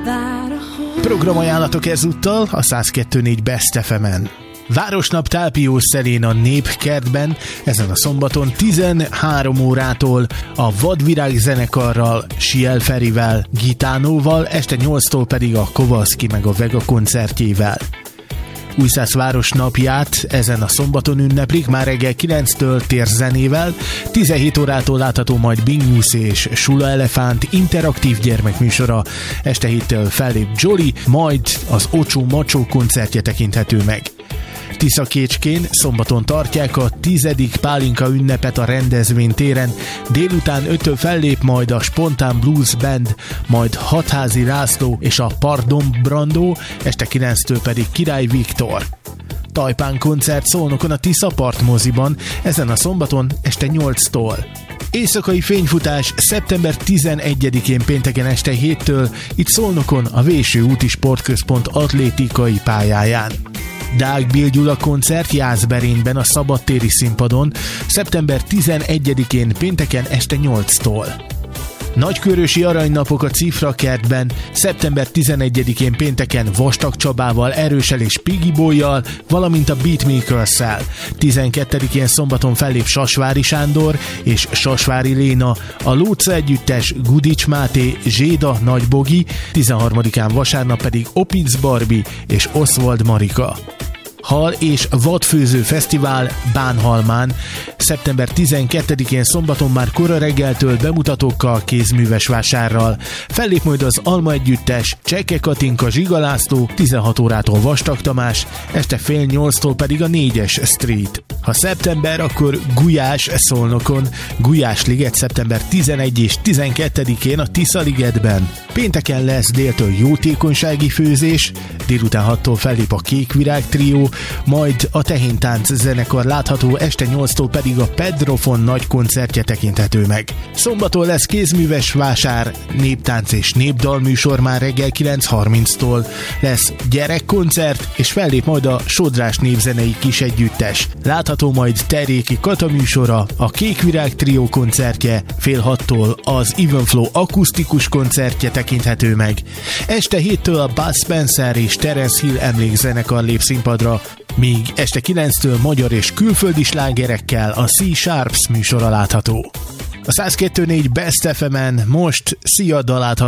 Programajánlatok ezúttal a 102.4 Best FM-en. Városnap Tálpiós Szelén a Népkertben ezen a szombaton 13 órától a Vadvirág zenekarral, Siel Ferivel, Gitánóval, este 8-tól pedig a Kovaszki meg a Vega koncertjével. Újszász városnapját ezen a szombaton ünneplik, már reggel 9-től térzenével, 17 órától látható majd Bingusz és Sula Elefánt interaktív gyermekműsora, este 7-től fellép Jolly, majd az Ocsó Macsó koncertje tekinthető meg. Tiszakécskén szombaton tartják a 10. pálinka ünnepet a rendezvénytéren, délután 5-től fellép majd a Spontán Blues Band, majd Hatházi László és a Pardon Brandó, este 9-től pedig Király Viktor. Tajpán koncert Szolnokon a Tiszapart moziban, ezen a szombaton este 8-tól. Éjszakai fényfutás szeptember 11-én pénteken este 7-től, itt Szolnokon a Véső úti sportközpont atlétikai pályáján. Deák Bill Gyula koncert Jászberényben a szabadtéri színpadon szeptember 11-én pénteken este 8-tól. Nagykörösi aranynapok a Cifra kertben szeptember 11-én pénteken Vastag Csabával, Erőssel és Piggy Boyjal, valamint a Beatmakers-szel. 12-én szombaton fellép Sasvári Sándor és Sasvári Léna, a Lóca együttes, Gudics Máté, Zséda Nagybogi, 13-án vasárnap pedig Opitz Barbie és Oswald Marika. Hal és vadfőző fesztivál Bánhalmán szeptember 12-én szombaton már kora reggeltől bemutatókkal, kézműves vásárral. Fellép majd az Alma együttes, Cseke Katinka, Zsiga László, 16 órától Vastag Tamás, este fél 8-tól pedig a 4-es Street. Ha szeptember, akkor Gulyás Szolnokon, Gulyás liget szeptember 11 és 12-én a Tiszaligetben. Pénteken lesz déltől jótékonysági főzés, délután 6-tól fellép a Kékvirág trió, majd a Tehéntánc zenekar látható, este 8-tól pedig a Pedrofon nagy koncertje tekinthető meg. Szombaton lesz kézműves vásár, néptánc és népdalműsor már reggel 9:30-tól. Lesz gyerekkoncert, és fellép majd a Sodrás népzenei kis együttes. Látható majd Terjéki Kata műsora, a Kékvirág trió koncertje, fél 6-tól az Evenflow akusztikus koncertje tekinthető meg. Este 7-től a Bud Spencer és Terence Hill emlékzenekar lép színpadra, míg este 9-től magyar és külföldi slágerekkel a C-Sharps műsora látható. A 102.4 Best FM-en most Szia dalát